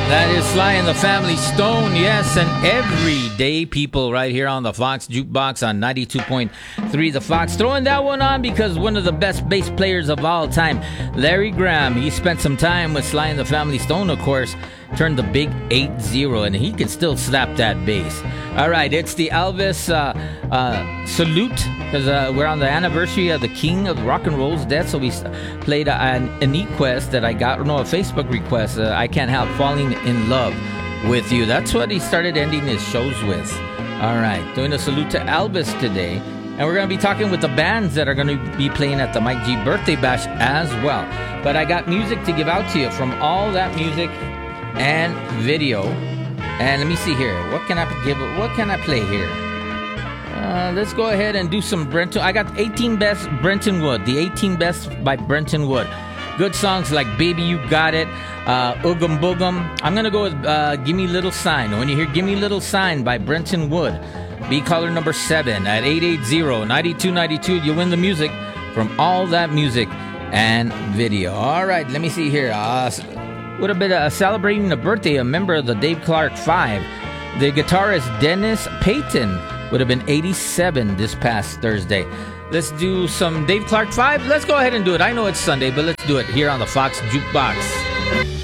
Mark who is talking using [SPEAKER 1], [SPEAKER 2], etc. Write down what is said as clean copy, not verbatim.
[SPEAKER 1] That is Sly and the Family Stone, yes, and everyday people right here on the Fox Jukebox on 92.3 The Fox. Throwing that one on because one of the best bass players of all time, Larry Graham, he spent some time with Sly and the Family Stone, of course, turned the big 8-0, and he can still slap that bass. All right, it's the Elvis salute, because we're on the anniversary of the king of rock and roll's death, so we played an request that I got, no, a Facebook request, I Can't Help Falling in Love with You. That's what he started ending his shows with. All right, doing a salute to Elvis today, and we're going to be talking with the bands that are going to be playing at the Mike G Birthday Bash as well. But I got music to give out to you from all that music and video. And let me see here. What can I play here? Let's go ahead and do some Brenton. I got 18 Best Brenton Wood. The 18 Best by Brenton Wood. Good songs like Baby You Got It, Oogum Boogum. I'm going to go with Gimme Little Sign. When you hear Gimme Little Sign by Brenton Wood, be caller number 7 at 880-9292. You win the music from all that music and video. All right, let me see here. Would have been celebrating the birthday, a member of the Dave Clark 5. The guitarist Dennis Payton would have been 87 this past Thursday. Let's do some Dave Clark 5. Let's go ahead and do it. I know it's Sunday, but let's do it here on the Fox Jukebox.